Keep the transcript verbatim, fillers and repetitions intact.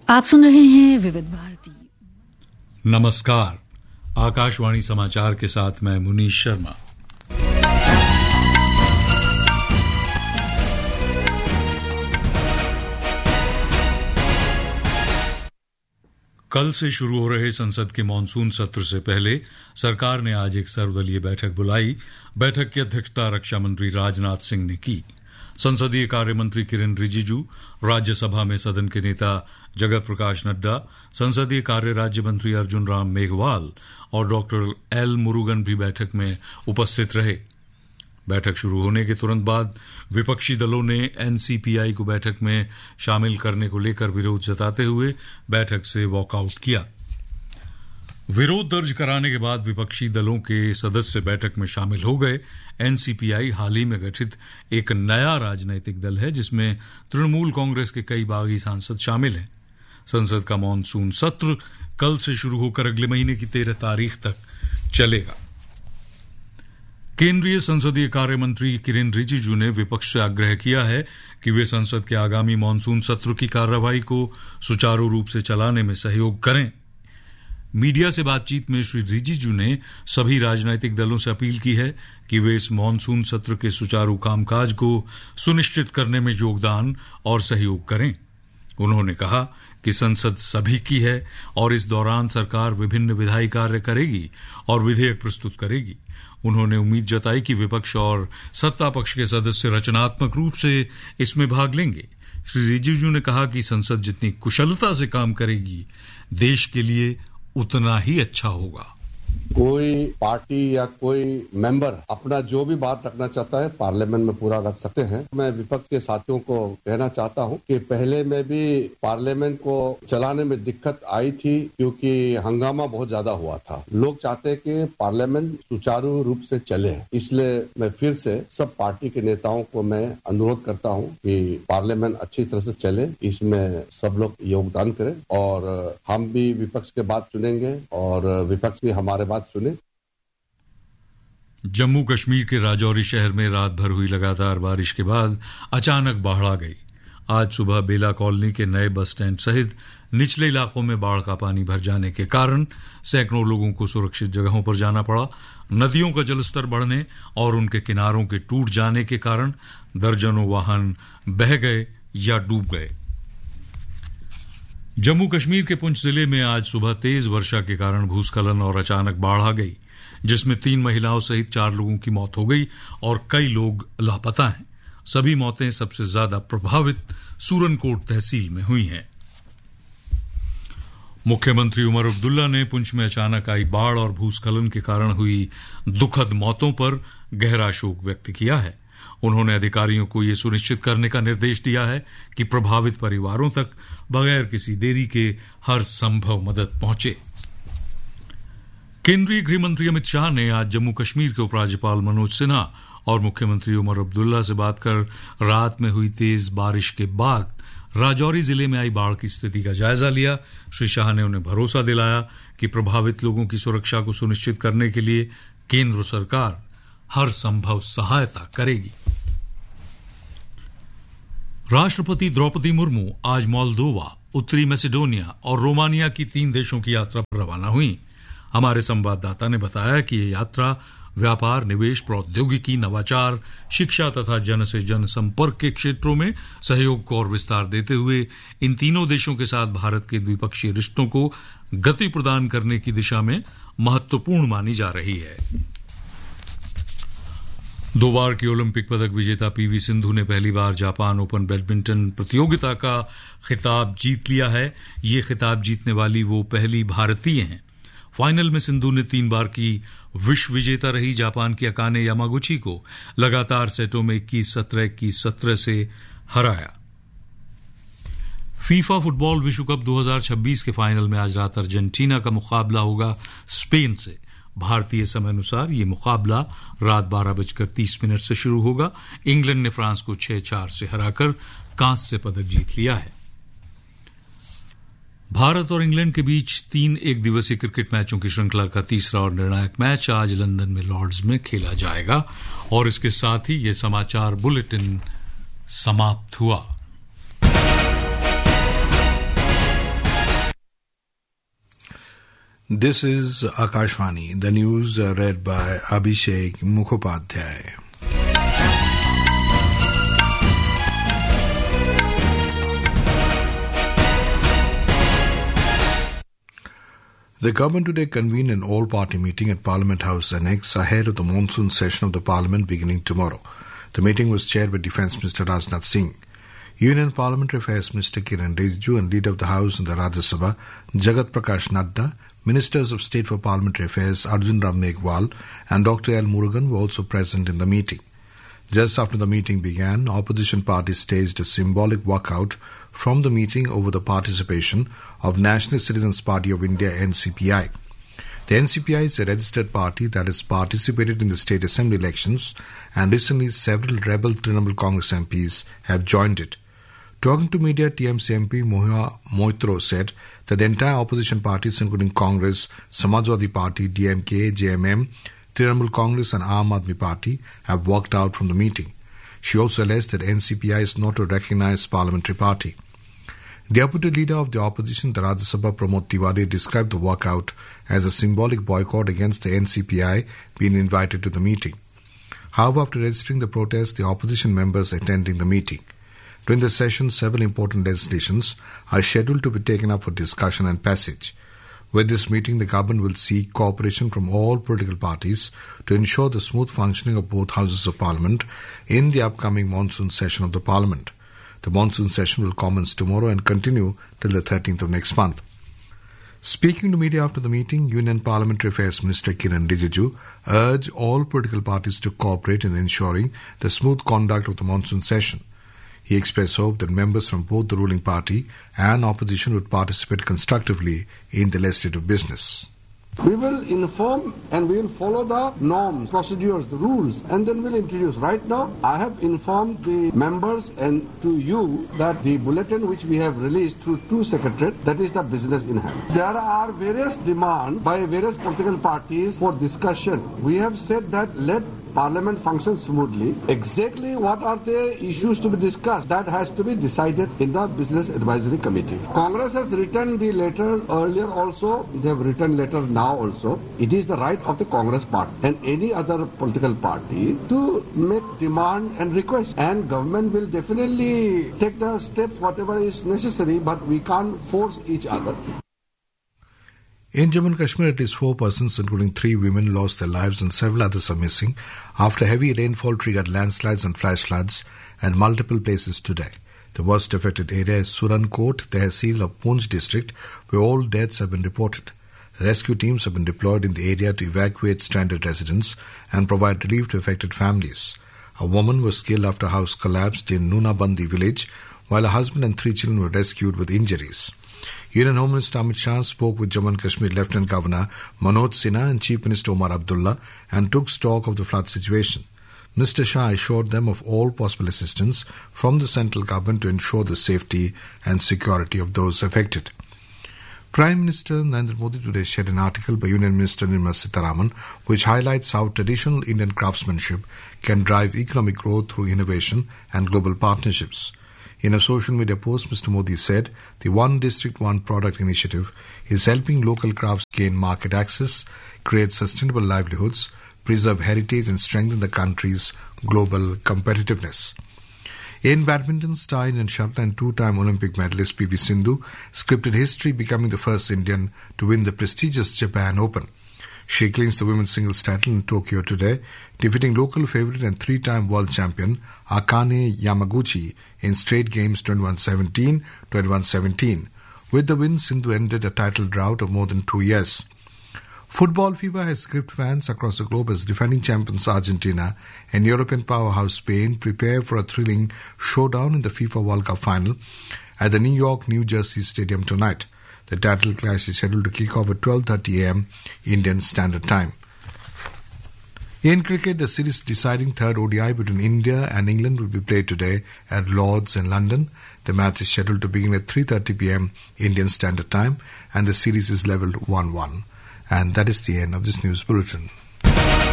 आप सुन रहे हैं विविध भारती। नमस्कार, आकाशवाणी समाचार के साथ मैं मुनीश शर्मा। कल से शुरू हो रहे संसद के मानसून सत्र से पहले सरकार ने आज एक सर्वदलीय बैठक बुलाई। बैठक की अध्यक्षता रक्षा मंत्री राजनाथ सिंह ने की। संसदीय कार्य मंत्री किरेन रिजिजू, राज्यसभा में सदन के नेता जगत प्रकाश नड्डा, संसदीय कार्य राज्य मंत्री अर्जुन राम मेघवाल और डॉक्टर एल मुरुगन भी बैठक में उपस्थित रहे। बैठक शुरू होने के तुरंत बाद विपक्षी दलों ने एनसीपीआई को बैठक में शामिल करने को लेकर विरोध जताते हुए बैठक से वॉकआउट किया। विरोध दर्ज कराने के बाद विपक्षी दलों के सदस्य बैठक में शामिल हो गए। एनसीपीआई हाल ही में गठित एक नया राजनैतिक दल है जिसमें तृणमूल कांग्रेस के कई बागी सांसद शामिल हैं। संसद का मानसून सत्र कल से शुरू होकर अगले महीने की तेरह तारीख तक चलेगा। केंद्रीय संसदीय कार्य मंत्री किरेन रिजिजू ने विपक्ष से आग्रह किया है कि वे संसद के आगामी मानसून सत्र की कार्रवाई को सुचारू रूप से चलाने में सहयोग करें। मीडिया से बातचीत में श्री रिजिजू ने सभी राजनीतिक दलों से अपील की है कि वे इस मानसून सत्र के सुचारू कामकाज को सुनिश्चित करने में योगदान और सहयोग करें। उन्होंने कहा कि संसद सभी की है और इस दौरान सरकार विभिन्न विधायी कार्य करेगी और विधेयक प्रस्तुत करेगी। उन्होंने उम्मीद जताई कि विपक्ष और सत्ता पक्ष के सदस्य रचनात्मक रूप से इसमें भाग लेंगे। श्री रिजिजू ने कहा कि संसद जितनी कुशलता से काम करेगी, देश के लिए उतना ही अच्छा होगा। कोई पार्टी या कोई मेंबर अपना जो भी बात रखना चाहता है पार्लियामेंट में पूरा रख सकते हैं। मैं विपक्ष के साथियों को कहना चाहता हूं कि पहले में भी पार्लियामेंट को चलाने में दिक्कत आई थी क्योंकि हंगामा बहुत ज्यादा हुआ था। लोग चाहते हैं कि पार्लियामेंट सुचारू रूप से चले, इसलिए मैं फिर से सब पार्टी के नेताओं को मैं अनुरोध करता हूं कि पार्लियामेंट अच्छी तरह से चले, इसमें सब लोग योगदान करें और हम भी विपक्ष के बात सुनेंगे और विपक्ष भी हमारे बात सुने। जम्मू कश्मीर के राजौरी शहर में रात भर हुई लगातार बारिश के बाद अचानक बाढ़ आ गई। आज सुबह बेला कॉलोनी के नए बस स्टैंड सहित निचले इलाकों में बाढ़ का पानी भर जाने के कारण सैकड़ों लोगों को सुरक्षित जगहों पर जाना पड़ा। नदियों का जलस्तर बढ़ने और उनके किनारों के टूट जाने के कारण दर्जनों वाहन बह गए या डूब गए। जम्मू कश्मीर के पुंछ जिले में आज सुबह तेज वर्षा के कारण भूस्खलन और अचानक बाढ़ आ गई, जिसमें तीन महिलाओं सहित चार लोगों की मौत हो गई और कई लोग लापता हैं। सभी मौतें सबसे ज्यादा प्रभावित सूरनकोट तहसील में हुई हैं। मुख्यमंत्री उमर अब्दुल्ला ने पुंछ में अचानक आई बाढ़ और भूस्खलन के कारण हुई दुखद मौतों पर गहरा शोक व्यक्त किया है। उन्होंने अधिकारियों को यह सुनिश्चित करने का निर्देश दिया है कि प्रभावित परिवारों तक बगैर किसी देरी के हर संभव मदद पहुंचे। केंद्रीय गृह मंत्री अमित शाह ने आज जम्मू कश्मीर के उपराज्यपाल मनोज सिन्हा और मुख्यमंत्री उमर अब्दुल्ला से बात कर रात में हुई तेज बारिश के बाद राजौरी जिले में आई बाढ़ की स्थिति का जायजा लिया। श्री शाह ने उन्हें भरोसा दिलाया कि प्रभावित लोगों की सुरक्षा को सुनिश्चित करने के लिए केंद्र सरकार हर संभव सहायता करेगी। राष्ट्रपति द्रौपदी मुर्मू आज मोल्दोवा, उत्तरी मैसेडोनिया और रोमानिया की तीन देशों की यात्रा पर रवाना हुई। हमारे संवाददाता ने बताया कि यह यात्रा व्यापार, निवेश, प्रौद्योगिकी, नवाचार, शिक्षा तथा जन से जन संपर्क के क्षेत्रों में सहयोग को और विस्तार देते हुए इन तीनों देशों के साथ भारत के द्विपक्षीय रिश्तों को गति प्रदान करने की दिशा में महत्वपूर्ण मानी जा रही है। दो बार की ओलंपिक पदक विजेता पीवी सिंधु ने पहली बार जापान ओपन बैडमिंटन प्रतियोगिता का खिताब जीत लिया है। ये खिताब जीतने वाली वो पहली भारतीय हैं। फाइनल में सिंधु ने तीन बार की विश्व विजेता रही जापान की अकाने यामागुची को लगातार सेटों में इक्कीस सत्रह इक्कीस सत्रह से हराया। फीफा फुटबॉल विश्व कप दो हज़ार छब्बीस के फाइनल में आज रात अर्जेंटीना का मुकाबला होगा स्पेन से। भारतीय समय अनुसार ये मुकाबला रात बारह बजकर तीस मिनट से शुरू होगा। इंग्लैंड ने फ्रांस को छह चार से हराकर कांस्य पदक जीत लिया है। भारत और इंग्लैंड के बीच तीन एक दिवसीय क्रिकेट मैचों की श्रृंखला का तीसरा और निर्णायक मैच आज लंदन में लॉर्ड्स में खेला जाएगा। और इसके साथ ही ये समाचार बुलेटिन समाप्त हुआ। This is Akashvani, the news uh, read by Abhishek Mukhopadhyay. The government today convened an all-party meeting at Parliament House Annex ahead of the monsoon session of the Parliament beginning tomorrow. The meeting was chaired by Defence Minister Rajnath Singh. Union Parliamentary Affairs Minister Kiran Rijiju and Leader of the House in the Rajya Sabha, Jagat Prakash Nadda, Ministers of State for Parliamentary Affairs Arjun Ram Meghwal and Doctor L. Murugan were also present in the meeting. Just after the meeting began, opposition parties staged a symbolic walkout from the meeting over the participation of National Citizens Party of India N C P I. The N C P I is a registered party that has participated in the state assembly elections, and recently several rebel Trinamool Congress M Ps have joined it. Talking to media, T M C M P Mohia Moitro said that the entire opposition parties, including Congress, Samajwadi Party, D M K, J M M, Trinamool Congress and Aam Aadmi Party, have walked out from the meeting. She also alleged that N C P I is not a recognized parliamentary party. The deputy leader of the opposition, the Rajya Sabha, Pramod Tiwari, described the walkout as a symbolic boycott against the N C P I being invited to the meeting. However, after registering the protest, the opposition members attending the meeting. During the session, several important legislations are scheduled to be taken up for discussion and passage. With this meeting, the government will seek cooperation from all political parties to ensure the smooth functioning of both houses of parliament in the upcoming monsoon session of the parliament. The monsoon session will commence tomorrow and continue till the thirteenth of next month. Speaking to media after the meeting, Union Parliamentary Affairs Minister Kiran Rijiju urged all political parties to cooperate in ensuring the smooth conduct of the monsoon session. He expressed hope that members from both the ruling party and opposition would participate constructively in the legislative business. We will inform and we will follow the norms, procedures, the rules, and then we'll introduce. Right now, I have informed the members and to you that the bulletin which we have released through two secretariats, that is the business in hand. There are various demands by various political parties for discussion. We have said that let Parliament functions smoothly. Exactly what are the issues to be discussed? That has to be decided in the Business Advisory Committee. Congress has written the letter earlier also. They have written letter now also. It is the right of the Congress party and any other political party to make demand and request. And government will definitely take the steps whatever is necessary, but we can't force each other. In Jammu and Kashmir, at least four persons, including three women, lost their lives and several others are missing after heavy rainfall triggered landslides and flash floods at multiple places today. The worst affected area is Surankot, Tehsil of Poonch district, where all deaths have been reported. Rescue teams have been deployed in the area to evacuate stranded residents and provide relief to affected families. A woman was killed after a house collapsed in Nunabandi village, while a husband and three children were rescued with injuries. Union Home Minister Amit Shah spoke with Jammu and Kashmir Lieutenant Governor Manoj Sinha and Chief Minister Omar Abdullah and took stock of the flood situation. Mister Shah assured them of all possible assistance from the central government to ensure the safety and security of those affected. Prime Minister Narendra Modi today shared an article by Union Minister Nirmala Sitharaman which highlights how traditional Indian craftsmanship can drive economic growth through innovation and global partnerships. In a social media post, Mister Modi said the One District, One Product initiative is helping local crafts gain market access, create sustainable livelihoods, preserve heritage and strengthen the country's global competitiveness. In badminton, star and shuttle and two-time Olympic medalist P V Sindhu scripted history, becoming the first Indian to win the prestigious Japan Open. She claims the women's singles title in Tokyo today, defeating local favourite and three-time world champion Akane Yamaguchi in straight games twenty-one seventeen, twenty-one seventeen. With the win, Sindhu ended a title drought of more than two years. Football fever has gripped fans across the globe as defending champions Argentina and European powerhouse Spain prepare for a thrilling showdown in the FIFA World Cup final at the New York, New Jersey Stadium tonight. The title clash is scheduled to kick off at twelve thirty a.m. Indian Standard Time. In cricket, the series deciding third O D I between India and England will be played today at Lord's in London. The match is scheduled to begin at three thirty p.m. Indian Standard Time and the series is levelled one one. And that is the end of this news bulletin.